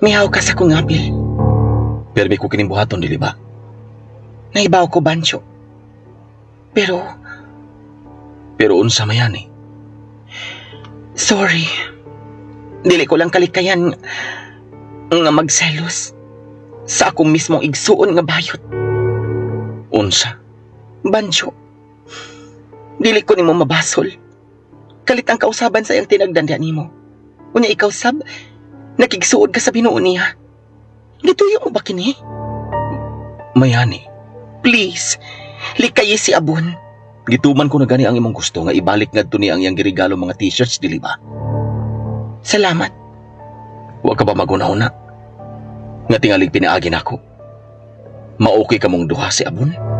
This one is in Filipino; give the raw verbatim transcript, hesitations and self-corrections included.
Mihaw ka sa kong apil. Permi ko kining buhaton, dili ba? Naibaw ko, Bancho. Pero, Pero unsa mayani? sorry. Dili ko lang kalikayan nga magselos sa akong mismong igsuon nga bayot. Unsa? Bancho, dili ko nimo mabasol. Kalit ang kausaban sa iyang tinagdandya nimo. Unya ikaw sab, nakigsuod ka sa binuo niya. Gituyo mo ba kini? Mayani. Please, likayi si Abon. Gituman ko na gani ang imong gusto nga ibalik ngadto ni ang iyang girigalo mga t-shirts, dili ba? Salamat. Wa ka ba magunahuna? Nga tingalig pinaagi nako. Maokay ka mong duha si Abon?